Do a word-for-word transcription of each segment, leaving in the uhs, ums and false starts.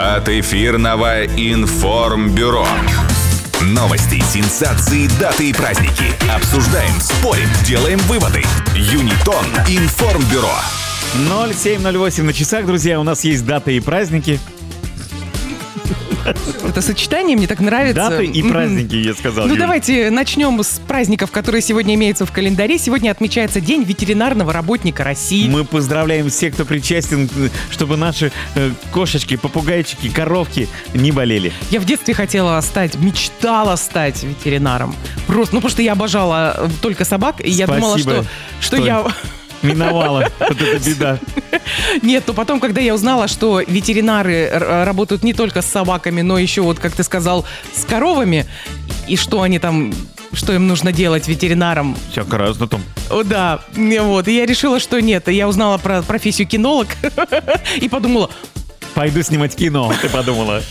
от эфирного информбюро. Новости, сенсации, даты и праздники. Обсуждаем, спорим, делаем выводы. Юнитон информбюро. ноль семь ноль восемь на часах, друзья. У нас есть даты и праздники. Это сочетание мне так нравится. Даты и праздники, я сказал. Ну, Юль. давайте начнем с праздников, которые сегодня имеются в календаре. Сегодня отмечается День ветеринарного работника России. Мы поздравляем всех, кто причастен, чтобы наши э, кошечки, попугайчики, коровки не болели. Я в детстве хотела стать, мечтала стать ветеринаром. Просто, ну, потому что я обожала только собак, и я думала, Спасибо, что, что, что я... Миновала. Вот эта беда. Нет, но потом, когда я узнала, что ветеринары р- работают не только с собаками, но еще, вот как ты сказал, с коровами, и что они там, что им нужно делать ветеринарам. Всяко разно там. О, да, вот, и я решила, что нет. И я узнала про профессию кинолог и подумала... Пойду снимать кино, ты подумала.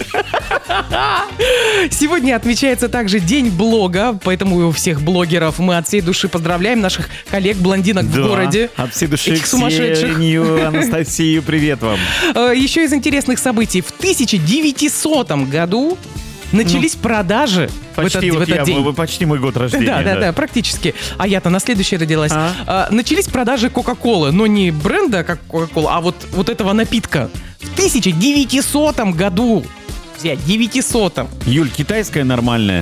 Сегодня отмечается также День блога, поэтому у всех блогеров мы от всей души поздравляем наших коллег-блондинок Да, в городе. от всей души Этих сумасшедших. Ксению, Анастасию, привет вам. Э, Еще из интересных событий. В тысяча девятисотом году начались продажи в этот, Почти в вот этот я, день. вы- почти мой год рождения. Да, да, да, практически. А я-то на следующий родилась. А? А, начались продажи Кока-Колы, но не бренда как Кока-Кола, а вот, вот этого напитка. В тысяча девятисотом году. Друзья, девятисотом. Юль, китайская нормальная,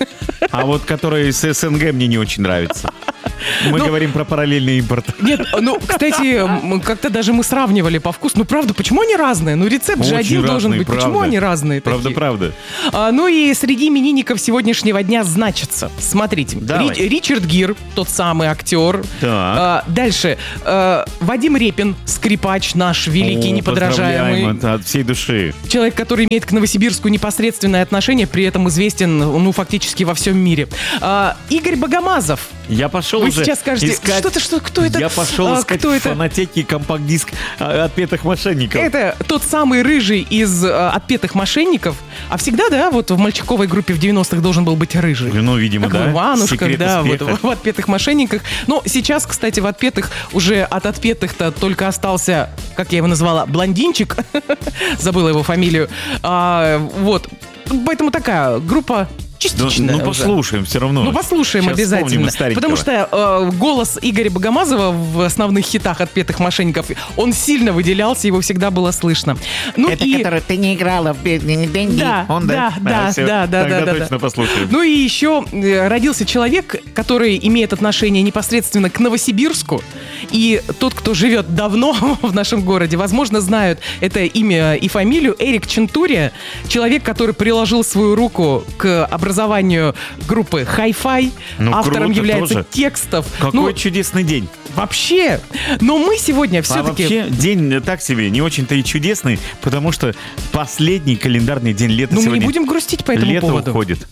а вот которая из СНГ мне не очень нравится. Мы Ну, говорим про параллельный импорт. Нет, ну, кстати, м, как-то даже мы сравнивали по вкусу. Ну, правда, почему они разные? Ну, рецепт же Очень один должен разные, быть. Почему правда. они разные Правда, такие? правда. А, ну и среди именинников сегодняшнего дня значится. Смотрите. Давай. Ри- Ричард Гир, тот самый актер. Так. А, дальше. А, Вадим Репин, скрипач наш, великий, О, неподражаемый. поздравляем, это от всей души. Человек, который имеет к Новосибирску непосредственное отношение, при этом известен, ну, фактически во всем мире. А, Игорь Богомазов. Я пошел Вы уже сейчас скажете, искать... что-то, что, кто это? Я пошел А, искать кто в это? фонотеке компакт-диск а, отпетых мошенников. Это тот самый рыжий из э, отпетых мошенников. А всегда, да, вот в мальчиковой группе в девяностых должен был быть рыжий. Ну, видимо, Как да. в Иванушках, Секрет да, вот успеха. в, в отпетых мошенниках. Но сейчас, кстати, в отпетых уже от отпетых-то только остался, как я его назвала, блондинчик. Забыла его фамилию. А, вот. Поэтому такая группа Ну, частичная ну, уже. послушаем все равно. Ну, послушаем Сейчас вспомним обязательно. и старенького. Потому что э, голос Игоря Богомазова в основных хитах «Отпетых мошенников», он сильно выделялся, его всегда было слышно. Ну Это и... который ты не играла в «Бедные деньги». Да, Он, да, да, всё, да, да, тогда да, да, точно да. послушаем. Ну и еще э, родился человек, который имеет отношение непосредственно к Новосибирску. И тот, кто живет давно в нашем городе, возможно, знают это имя и фамилию. Эрик Чентурия. Человек, который приложил свою руку к образованию группы Hi-Fi. Ну, Автором круто является тоже. текстов. Какой Ну, чудесный день. вообще. Но мы сегодня А все-таки... вообще день так себе, не очень-то и чудесный, потому что последний календарный день лета Ну, мы сегодня. не будем грустить по этому Лето поводу. уходит.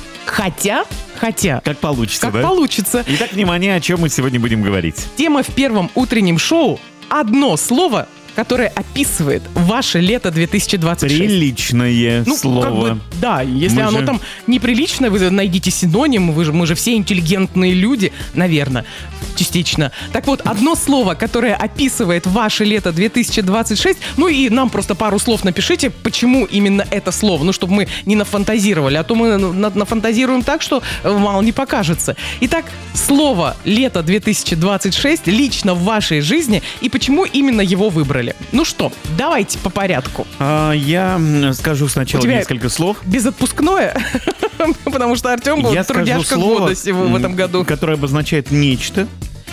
Хотя, хотя, Как получится, как да? получится. Итак, внимание, о чем мы сегодня будем говорить. Тема в первом утреннем шоу «Одно слово», которое описывает ваше лето две тысячи двадцать шесть. Приличное Ну, слово. как бы, да, если Мы оно же- там неприличное, вы найдите синоним, вы же, мы же все интеллигентные люди, наверное, частично. Так вот, одно слово, которое описывает ваше лето две тысячи двадцать шесть, ну и нам просто пару слов напишите, почему именно это слово, ну, чтобы мы не нафантазировали, а то мы на- нафантазируем так, что э, мало не покажется. Итак, слово «лето две тысячи двадцать шесть» лично в вашей жизни и почему именно его выбрали. Ну что, давайте по порядку. А, я м, скажу сначала У тебя- несколько слов. Безотпускное, потому что Артем был Я скажу трудяжка слово, года сего в м, этом году. которое обозначает нечто,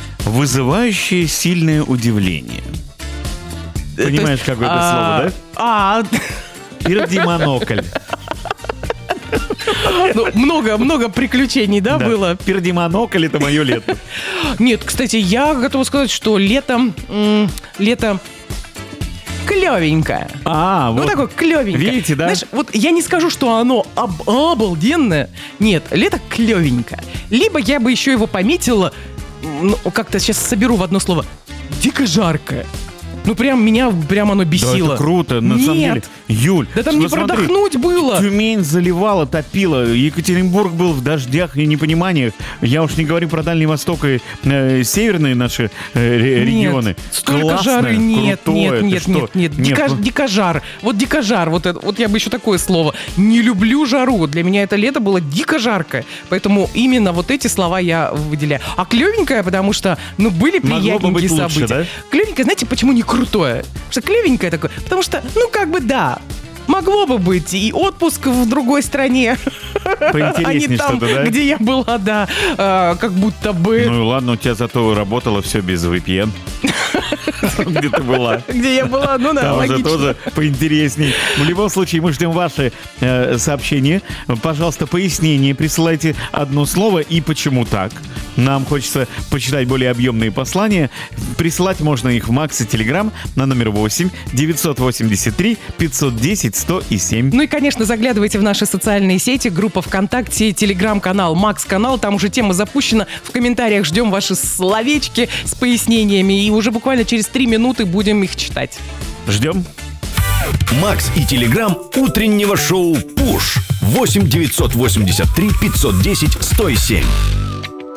вызывающее сильное удивление. Понимаешь, То есть, какое это а, слово, А, да? Пердимонокль. ну, много, много приключений, да, Да. было? Пердимонокль — это мое лето. Нет, кстати, я готова сказать, что лето, м, лето клевенькое. А, Ну, вот. такое клевенькое. Видите, да? Знаешь, вот я не скажу, что оно об- обалденное. Нет, лето клевенькое. Либо я бы еще его пометила, м, ну, как-то сейчас соберу в одно слово, дико жаркое. Ну, прям меня, прям оно Да, бесило. это круто, на Нет. самом деле. Юль, Да там не посмотри, продохнуть было. Тюмень заливала, топила. Екатеринбург был в дождях и непониманиях. Я уж не говорю про Дальний Восток и э, северные наши э, ре- регионы. Нет, столько Классное, жары нет, крутое. нет, Ты нет, что? нет, нет, Нет, Дико- ну- дикожар. Вот дикожар, вот, это, вот я бы еще такое слово. Не люблю жару. Для меня это лето было дико жаркое. Поэтому именно вот эти слова я выделяю. А клевенькое, потому что, ну, были Могло бы приятненькие быть лучше, события. да? Клевенькое, знаете, почему не крутое? Потому что клевенькое такое, потому что, ну, как бы да, могло бы быть и отпуск в другой стране, а не Поинтереснее там, что-то, да? где я была, да, а, как будто бы... Ну и ладно, у тебя зато работало все без ви пи эн. Где ты была? Где я была, ну да, Там уже логично. тоже поинтересней. В любом случае, мы ждем ваши э, сообщения. Пожалуйста, пояснение. Присылайте одно слово и почему так. Нам хочется почитать более объемные послания. Присылать можно их в Макс и Телеграм на номер восемь девятьсот восемьдесят три пятьсот десять сто семь. Ну и, конечно, заглядывайте в наши социальные сети, группа ВКонтакте, Телеграм-канал, Макс-канал. Там уже тема запущена. В комментариях ждем ваши словечки с пояснениями. И уже буквально через три минуты будем их читать. Ждем. Макс и Телеграм утреннего шоу «Пуш» восемь девятьсот восемьдесят три пятьсот десять сто семь.